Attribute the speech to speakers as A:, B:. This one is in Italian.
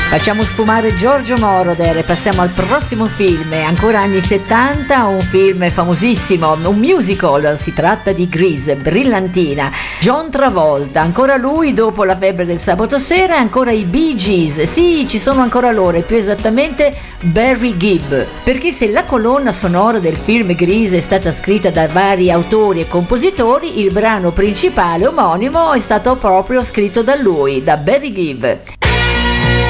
A: Facciamo sfumare Giorgio Moroder e passiamo al prossimo film, ancora anni 70, un film famosissimo, un musical, si tratta di Grease, brillantina, John Travolta, ancora lui dopo la febbre del sabato sera e ancora i Bee Gees, sì, ci sono ancora loro, e più esattamente Barry Gibb, perché se la colonna sonora del film Grease è stata scritta da vari autori e compositori, il brano principale omonimo è stato proprio scritto da lui, da Barry Gibb.